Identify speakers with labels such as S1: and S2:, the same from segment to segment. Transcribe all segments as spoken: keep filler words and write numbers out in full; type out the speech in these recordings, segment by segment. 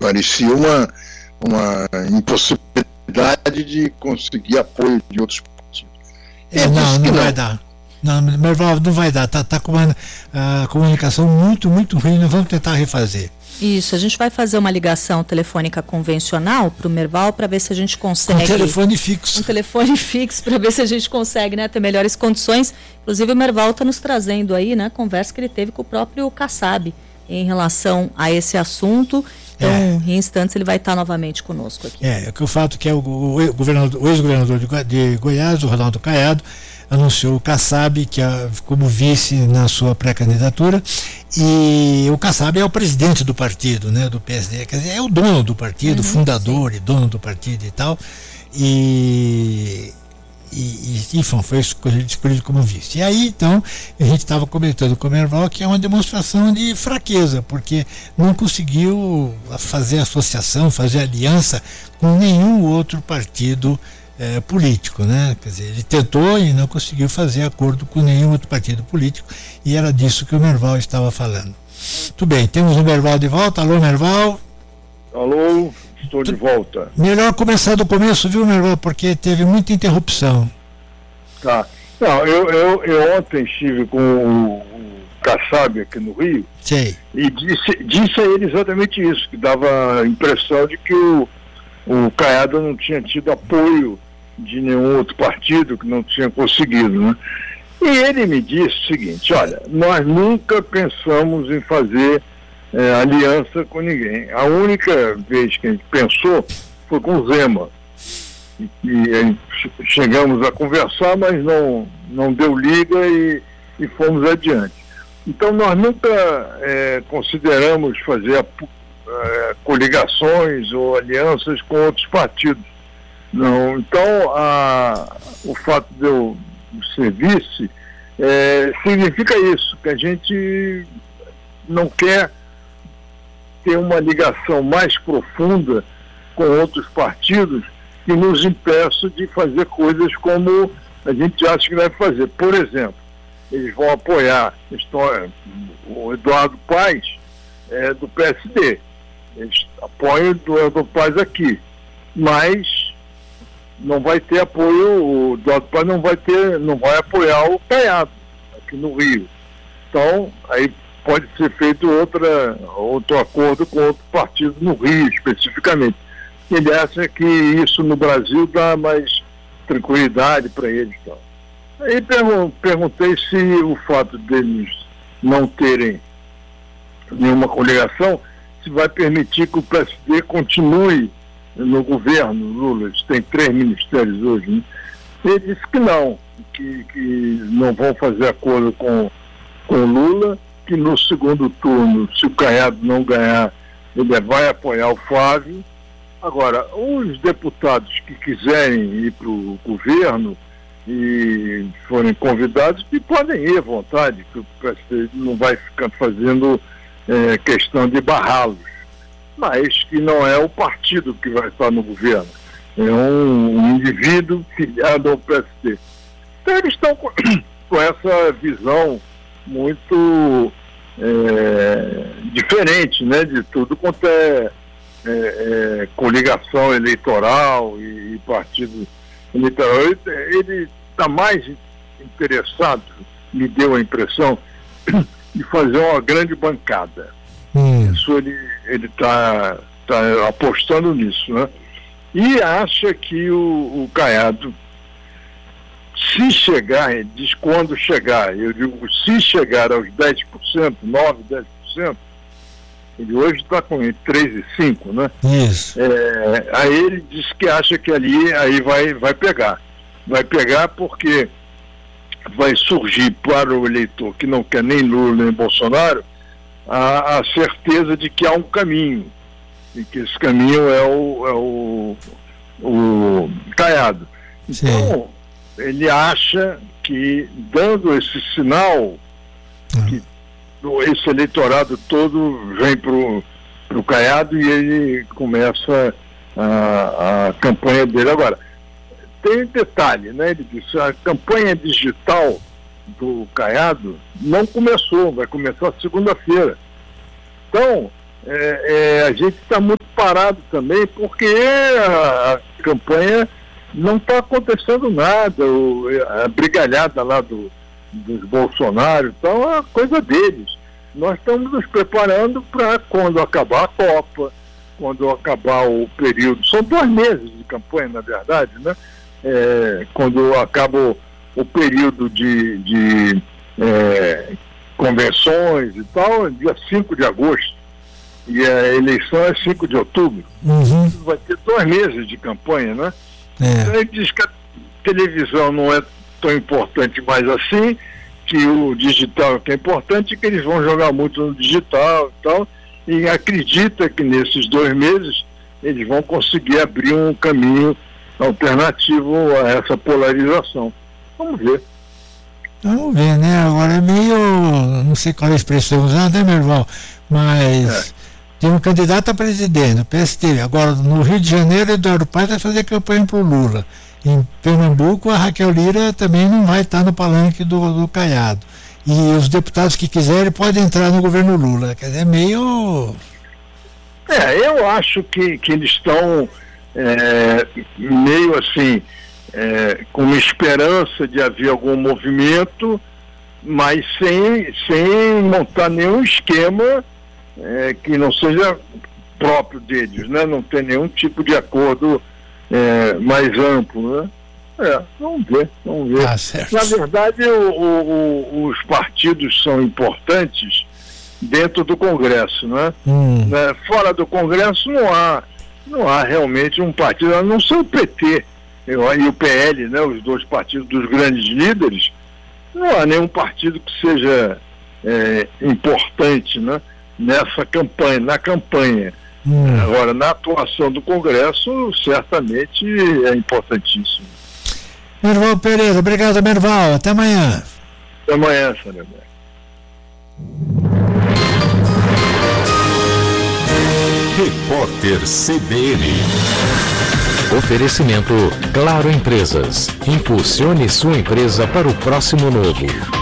S1: parecia uma, uma impossibilidade de conseguir apoio de outros partidos.
S2: É, não, não, não vai dar. Não, Merval, não vai dar. Está tá com uma a comunicação muito, muito ruim. Nós vamos tentar refazer.
S3: Isso, a gente vai fazer uma ligação telefônica convencional para o Merval para ver se a gente consegue.
S2: Um telefone fixo.
S3: Um telefone fixo para ver se a gente consegue, né, ter melhores condições. Inclusive o Merval está nos trazendo aí, né, a conversa que ele teve com o próprio Kassab em relação a esse assunto. Então, é. em instantes, ele vai estar novamente conosco aqui.
S2: É, que o fato é que o, o, o, governador, o ex-governador de, de Goiás, o Ronaldo Caiado, anunciou o Kassab que é, como vice na sua pré-candidatura, e o Kassab é o presidente do partido, né, do P S D, quer dizer, é o dono do partido, uhum, fundador sim. e dono do partido e tal, e, e, e enfim, foi escolhido como vice. E aí, então, a gente estava comentando com o Merval que é uma demonstração de fraqueza, porque não conseguiu fazer associação, fazer aliança com nenhum outro partido É, político, né? Quer dizer, ele tentou e não conseguiu fazer acordo com nenhum outro partido político, e era disso que o Merval estava falando. Tudo bem, temos o Merval de volta. Alô, Merval?
S4: Alô, estou tu... de volta.
S2: Melhor começar do começo, viu, Merval, porque teve muita interrupção.
S4: Tá. Não, eu, eu, eu ontem estive com o, o Kassab aqui no Rio.
S2: Sei.
S4: E disse, disse a ele exatamente isso, que dava a impressão de que o, o Caiado não tinha tido apoio de nenhum outro partido, que não tinha conseguido, né? E ele me disse o seguinte: olha, nós nunca pensamos em fazer é, aliança com ninguém. A única vez que a gente pensou foi com o Zema. E, e a gente chegamos a conversar, mas não, não deu liga e, e fomos adiante. Então nós nunca é, consideramos fazer a, a, coligações ou alianças com outros partidos. Não, então, a, o fato de eu ser vice é, significa isso, que a gente não quer ter uma ligação mais profunda com outros partidos que nos impeça de fazer coisas como a gente acha que deve fazer. Por exemplo, eles vão apoiar o Eduardo Paes é, do P S D. Eles apoiam o Eduardo Paes aqui, mas não vai ter apoio, o Eduardo Paes não vai ter, não vai apoiar o Caiado aqui no Rio. Então, aí pode ser feito outra, outro acordo com outro partido no Rio, especificamente. Ele acha que isso no Brasil dá mais tranquilidade para eles. Então. Aí pergun- perguntei se o fato deles não terem nenhuma coligação se vai permitir que o P S D continue no governo Lula. Eles têm três ministérios hoje, né? Ele disse que não, que, que não vão fazer acordo com, com o Lula, que no segundo turno, se o Caiado não ganhar, ele vai apoiar o Flávio. Agora, os deputados que quiserem ir para o governo e forem convidados, que podem ir à vontade, que o P S D não vai ficar fazendo é, questão de barrá-los, mas que não é o partido que vai estar no governo, é um, um indivíduo filiado ao P S D. Então eles estão com, com essa visão muito é, diferente, né, de tudo quanto é, é, é coligação eleitoral e, e partido eleitoral. Ele está mais interessado, me deu a impressão, de fazer uma grande bancada. Hum. Isso ele está tá apostando nisso, né? E acha que o, o Caiado, se chegar, ele diz quando chegar, eu digo, se chegar aos dez por cento, nove, dez por cento, ele hoje está com três e cinco, né?
S2: Isso.
S4: É, aí ele diz que acha que ali aí vai, vai pegar. Vai pegar porque vai surgir para o eleitor que não quer nem Lula nem Bolsonaro a, a certeza de que há um caminho, e que esse caminho é o, é o, o Caiado. Então, sim, ele acha que, dando esse sinal, que esse eleitorado todo vem para o Caiado e ele começa a, a campanha dele. Agora, tem detalhe, né? Ele disse, a campanha digital do Caiado não começou, vai começar segunda-feira. Então, é, é, a gente está muito parado também porque a, a campanha não está acontecendo nada, o, a brigalhada lá do, dos Bolsonaro, então é coisa deles. Nós estamos nos preparando para quando acabar a Copa, quando acabar o período, são dois meses de campanha, na verdade, né? É, quando acaba o, o período de, de é, convenções e tal, dia cinco de agosto, e a eleição é cinco de outubro.
S2: Uhum.
S4: Vai ter dois meses de campanha, né?
S2: É.
S4: Então ele diz que a televisão não é tão importante mais assim, que o digital é que é importante, que eles vão jogar muito no digital e tal, e acredita que nesses dois meses eles vão conseguir abrir um caminho alternativo a essa polarização. Vamos ver.
S2: Vamos ver, né? Agora é meio, não sei qual é a expressão usada, né, Merval? Mas é. Tem um candidato a presidente, o P S D. Agora, no Rio de Janeiro, Eduardo Paes vai fazer campanha para o Lula. Em Pernambuco, a Raquel Lira também não vai estar no palanque do, do Caiado. E os deputados que quiserem podem entrar no governo Lula. Quer dizer, é meio...
S4: É, eu acho que, que eles estão é, meio assim, é, com uma esperança de haver algum movimento, mas sem, sem montar nenhum esquema é, que não seja próprio deles, né? Não ter nenhum tipo de acordo é, mais amplo, né? É, vamos ver, vamos ver.
S2: Ah, certo.
S4: Na verdade, o, o, o, os partidos são importantes dentro do Congresso, né?
S2: Hum.
S4: né? Fora do Congresso não há, não há realmente um partido, a não ser o P T e o P L, né? Os dois partidos dos grandes líderes, não há nenhum partido que seja é, importante, né? Nessa campanha, na campanha.
S2: Hum.
S4: Agora, na atuação do Congresso, certamente é importantíssimo.
S2: Merval Pereira, obrigado, Merval. Até amanhã.
S4: Até amanhã, Sandra.
S5: Repórter C B N.
S6: Oferecimento Claro Empresas. Impulsione sua empresa para o próximo novo.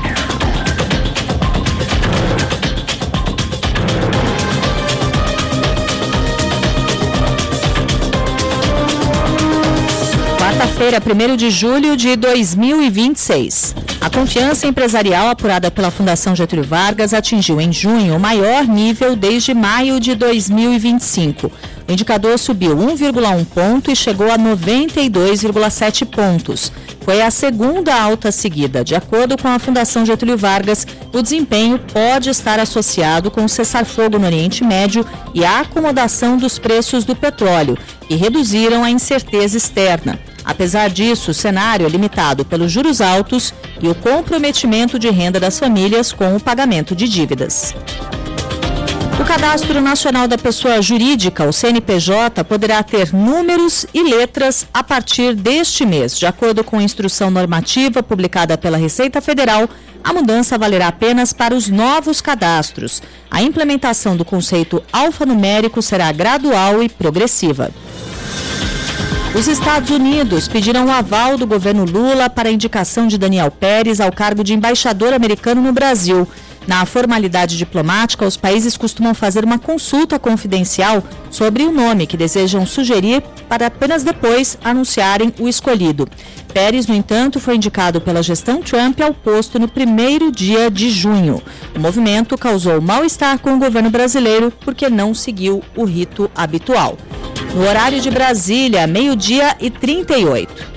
S3: Quarta-feira, primeiro de julho de dois mil e vinte e seis. A confiança empresarial apurada pela Fundação Getúlio Vargas atingiu em junho o maior nível desde maio de dois mil e vinte e cinco. O indicador subiu um vírgula um ponto e chegou a noventa e dois vírgula sete pontos. Foi a segunda alta seguida. De acordo com a Fundação Getúlio Vargas, o desempenho pode estar associado com o cessar-fogo no Oriente Médio e a acomodação dos preços do petróleo, que reduziram a incerteza externa. Apesar disso, o cenário é limitado pelos juros altos e o comprometimento de renda das famílias com o pagamento de dívidas. O Cadastro Nacional da Pessoa Jurídica, o C N P J, poderá ter números e letras a partir deste mês. De acordo com a instrução normativa publicada pela Receita Federal, a mudança valerá apenas para os novos cadastros. A implementação do conceito alfanumérico será gradual e progressiva. Os Estados Unidos pediram o aval do governo Lula para a indicação de Daniel Pérez ao cargo de embaixador americano no Brasil. Na formalidade diplomática, os países costumam fazer uma consulta confidencial sobre o nome que desejam sugerir para apenas depois anunciarem o escolhido. Pérez, no entanto, foi indicado pela gestão Trump ao posto no primeiro dia de junho. O movimento causou mal-estar com o governo brasileiro porque não seguiu o rito habitual. No horário de Brasília, meio-dia e trinta e oito.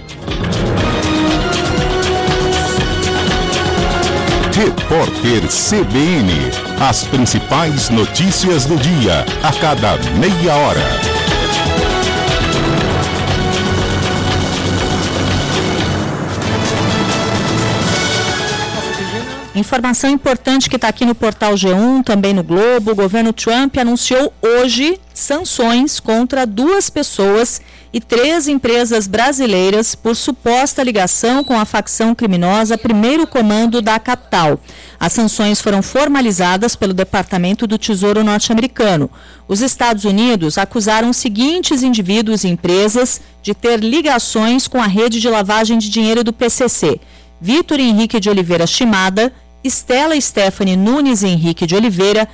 S5: Repórter C B N. As principais notícias do dia, a cada meia hora.
S3: Informação importante que está aqui no portal G um, também no Globo. O governo Trump anunciou hoje sanções contra duas pessoas e três empresas brasileiras por suposta ligação com a facção criminosa Primeiro Comando da capital. As sanções foram formalizadas pelo Departamento do Tesouro norte-americano. Os Estados Unidos acusaram os seguintes indivíduos e empresas de ter ligações com a rede de lavagem de dinheiro do P C C: Vitor Henrique de Oliveira Chimada, Estela Stephanie Nunes Henrique de Oliveira,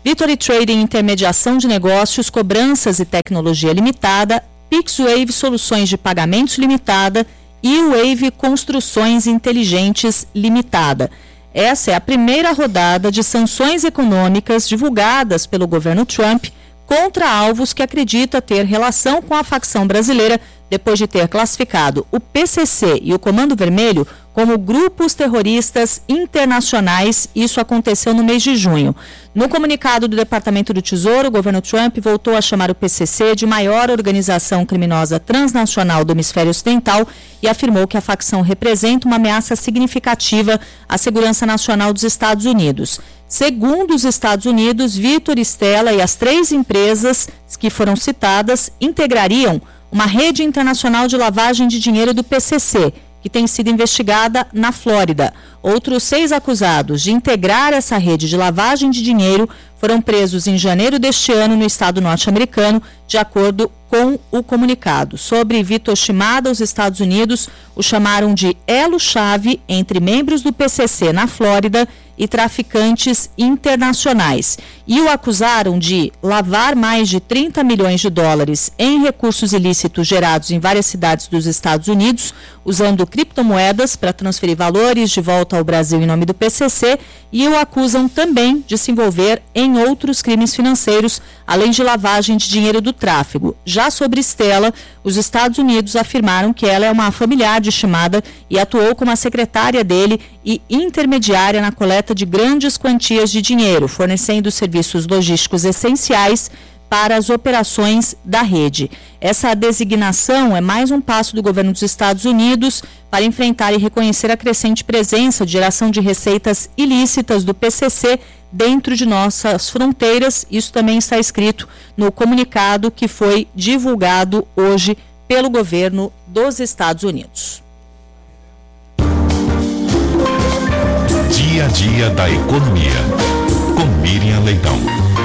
S3: Victory Trading Intermediação de Negócios, Cobranças e Tecnologia Limitada, PixWave Soluções de Pagamentos Limitada e Wave Construções Inteligentes Limitada. Essa é a primeira rodada de sanções econômicas divulgadas pelo governo Trump contra alvos que acredita ter relação com a facção brasileira, depois de ter classificado o P C C e o Comando Vermelho como grupos terroristas internacionais. Isso aconteceu no mês de junho. No comunicado do Departamento do Tesouro, o governo Trump voltou a chamar o P C C de maior organização criminosa transnacional do hemisfério ocidental e afirmou que a facção representa uma ameaça significativa à segurança nacional dos Estados Unidos. Segundo os Estados Unidos, Vitor, Stella e as três empresas que foram citadas integrariam uma rede internacional de lavagem de dinheiro do P C C, que tem sido investigada na Flórida. Outros seis acusados de integrar essa rede de lavagem de dinheiro foram presos em janeiro deste ano no estado norte-americano, de acordo com o comunicado. Sobre Vitor Shimada, os Estados Unidos o chamaram de elo-chave entre membros do P C C na Flórida e traficantes internacionais. E o acusaram de lavar mais de trinta milhões de dólares em recursos ilícitos gerados em várias cidades dos Estados Unidos, usando criptomoedas para transferir valores de volta ao Brasil em nome do P C C, e o acusam também de se envolver em outros crimes financeiros, além de lavagem de dinheiro do tráfego. Já sobre Stella, os Estados Unidos afirmaram que ela é uma familiar de Shimada e atuou como a secretária dele e intermediária na coleta de grandes quantias de dinheiro, fornecendo serviços logísticos essenciais para as operações da rede. Essa designação é mais um passo do governo dos Estados Unidos para enfrentar e reconhecer a crescente presença de geração de receitas ilícitas do P C C dentro de nossas fronteiras. Isso também está escrito no comunicado que foi divulgado hoje pelo governo dos Estados Unidos.
S5: Dia a dia da economia, com Miriam Leitão.